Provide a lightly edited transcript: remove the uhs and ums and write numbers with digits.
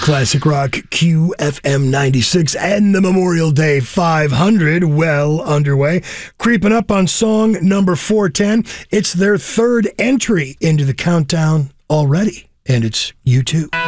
Classic Rock QFM 96 and the Memorial Day 500 well underway. Creeping up on song number 410. It's their third entry into the countdown already, and it's U2.